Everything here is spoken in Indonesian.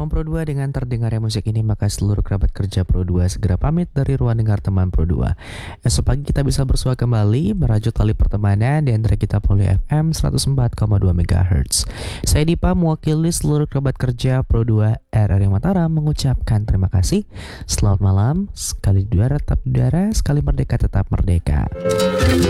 teman Pro 2, dengan terdengarnya musik ini maka seluruh kerabat kerja Pro 2 segera pamit dari ruang dengar teman Pro 2. Esok pagi kita bisa bersua kembali merajut tali pertemanan di antara kita melalui FM 104,2 MHz. Saya Dipa mewakili seluruh kerabat kerja Pro 2 RRI Mataram mengucapkan terima kasih. Selamat malam, sekali di udara tetap di udara, sekali merdeka tetap merdeka.